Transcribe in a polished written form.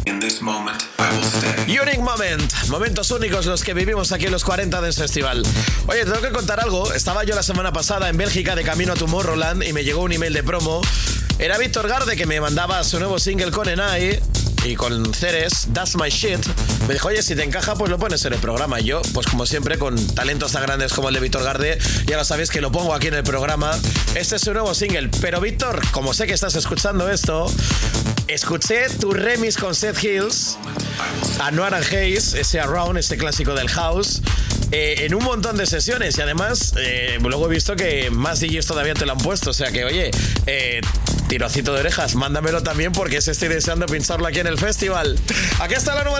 Unique Moment, momentos únicos los que vivimos aquí en los 40 Dance Festival. Oye, tengo que contar algo. Estaba yo la semana pasada en Bélgica de camino a Tomorrowland y me llegó un email de promo. Era Víctor Garde que me mandaba su nuevo single con Enai y con Ceres, That's My Shit. Me dijo, oye, si te encaja, pues lo pones en el programa. Y yo, pues como siempre, con talentos tan grandes como el de Víctor Garde, ya lo sabéis que lo pongo aquí en el programa. Este es su nuevo single. Pero Víctor, como sé que estás escuchando esto, escuché tu remix con Seth Hills a Noir and Hayes, ese Around, ese clásico del house, en un montón de sesiones. Y además, luego he visto que más DJs todavía te lo han puesto. O sea que, oye, tirocito de orejas, mándamelo también porque estoy deseando pincharlo aquí en el festival. Aquí está la nueva